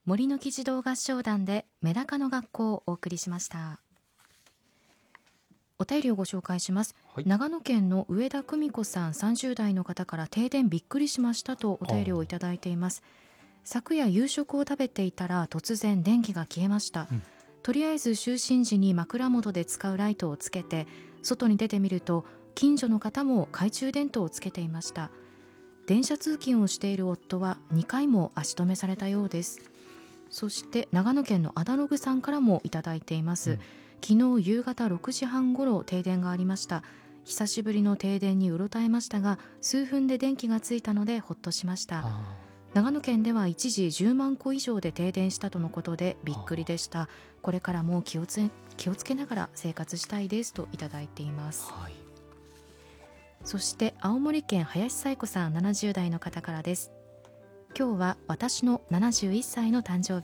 森の木児童合唱団でメダカの学校をお送りしました。お便りをご紹介します、 はい、 長野県の上田久美子さん30代の方から停電びっくりしましたとお便りをいただいています。昨夜夕食を食べていたら突然電気が消えました、とりあえず就寝時に枕元で使うライトをつけて外に出てみると近所の方も懐中電灯をつけていました。電車通勤をしている夫は2回も足止めされたようです。そして長野県のアダログさんからもいただいています、昨日夕方6時半ごろ停電がありました。久しぶりの停電にうろたえましたが数分で電気がついたのでほっとしました。長野県では一時10万戸以上で停電したとのことでびっくりでした。これからも気をつけながら生活したいですといただいています、そして青森県林彩子さん70代の方からです。今日は私の71歳の誕生日